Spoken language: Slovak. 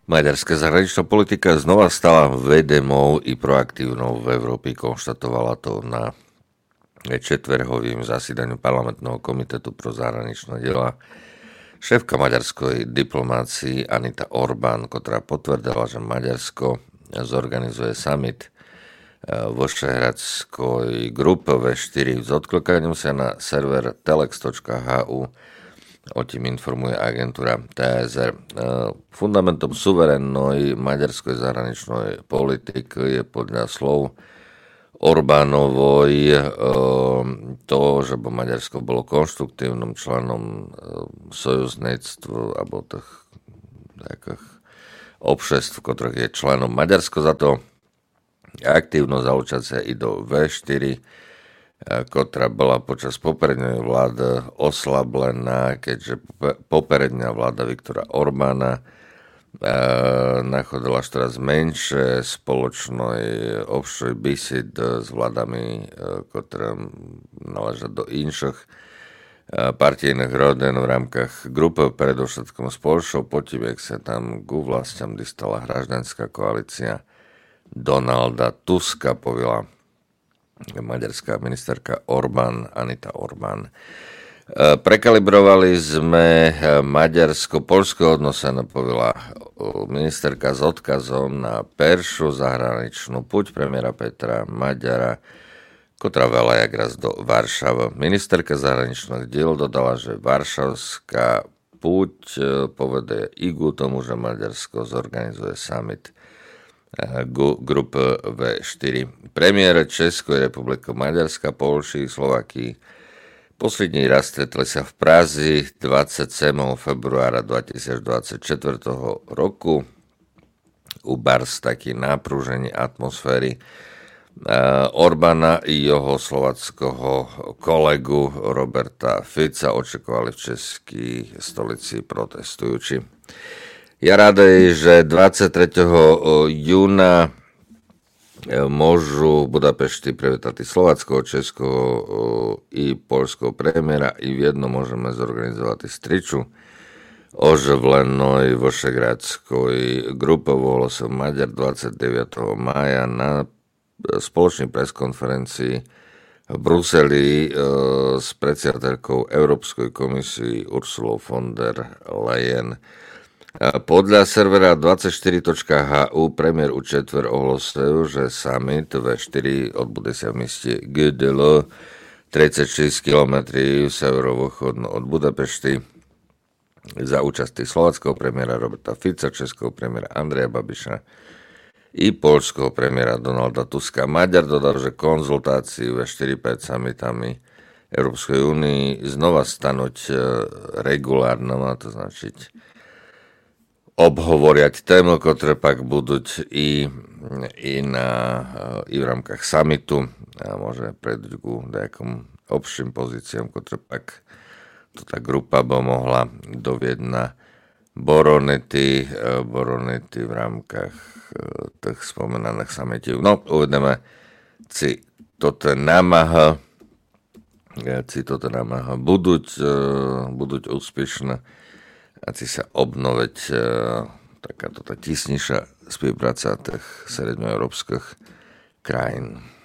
Maďarská zahraničná politika znova stala vedomou i proaktívnou v Európe, konštatovala to na četverhovým zasedaniu parlamentného komitetu pro zahraničné diela šéfka maďarskej diplomácii Anita Orbán, ktorá potvrdila, že Maďarsko zorganizuje summit vo Šehradskoj grupe V4 s odklikaním sa na server telex.hu. O tým informuje agentúra TSR. Fundamentom suverénnej maďarskej zahraničnej politiky je podľa slov Orbánovoj to, že by Maďarsko bolo konštruktívnym členom sojuzníctva alebo takých obšestv, ktorých je členom. Maďarsko za to aktívno zaučať sa i do V4, ktorá bola počas poprednej vlády oslablená, keďže popredná vláda Viktora Orbána nachodila čoraz menšie spoločnej offshore bisid s vládami, ktoré naležia do inších partijných rodín v rámkach grupy, predovšetkom spoločnou potím, jak sa tam ku vlastiam dostala hraždanská koalícia Donalda Tuska, povedala maďarská ministerka Anita Orbán. Prekalibrovali sme maďarsko-poľské odnosy, povedala ministerka s odkazom na peršiu zahraničnú puť premiéra Petra Maďara, ktorá veľa jak raz do Varšavy. Ministerka zahraničných diel dodala, že varšavská puť povede i ku tomu, že Maďarsko zorganizuje summit grupy V4. Premiér Českej republiky, Maďarska, Polši, Slovaky poslední raz stretli sa v Prazi 27. februára 2024 roku u bars taký napružení atmosféry Orbána i jeho slovackého kolegu Roberta Fica očakovali v českej stolici protestujúci. Ja radej, že 23. júna môžu v Budapešti privítať slováckého, českého i poľského premiéra i v jedno môžeme zorganizovať striču oživlenoj Vyšehradskej grupe, volalo sa Maďar 29. mája na spoločnej preskonferencii v Bruseli s predsiateľkou Európskej komisii Ursulou von der Leyen. Podľa servera 24.hu premiér U4 ohlasil, že summit V4 odbude sa v meste Gödöllő 36 km severovýchodno od Budapešti za účasti slováckého premiéra Roberta Fica, českého premiéra Andreja Babiša i poľského premiéra Donalda Tuska. Maďar dodal, že konzultácii V4 pred summitami Európskej únii znova stanoť regulárnom, a to značiť obhovoriať témy, ktoré pak budú i v rámkach summitu a môže prejsť ku nejakým obším pozíciám, ktoré pak tá grupa by mohla dovieť na Boronety v rámkach tých spomenaných summitov. No, uvedeme si toto námaha budú úspešné a si sa obnoviť takáto tisnejšia spolupráca tých srednjoeurópskych krajín.